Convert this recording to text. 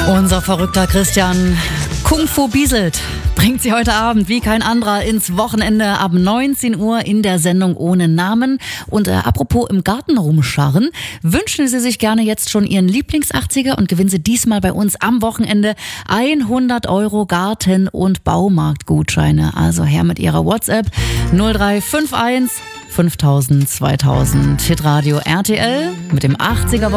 Unser verrückter Christian Kung Fu bieselt bringt Sie heute Abend wie kein anderer ins Wochenende ab 19 Uhr in der Sendung Ohne Namen. Und apropos im Garten rumscharren, wünschen Sie sich gerne jetzt schon Ihren Lieblings-80er und gewinnen Sie diesmal bei uns am Wochenende 100 € Garten- und Baumarktgutscheine. Also her mit Ihrer WhatsApp 0351 5000 2000. Hitradio RTL mit dem 80er